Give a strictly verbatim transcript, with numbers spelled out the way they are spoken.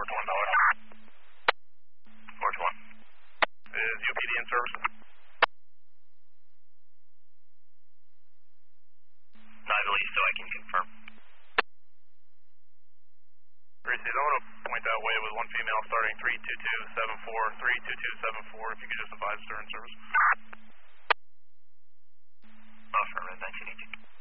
Forge one dollar. Forge one. Is U P D in service? No, I believe so, I can confirm. Reese's, I want to point that way with one female starting three two two seven four, three two two seven four, if you could just advise her in service. Affirmative, nineteen eighteen.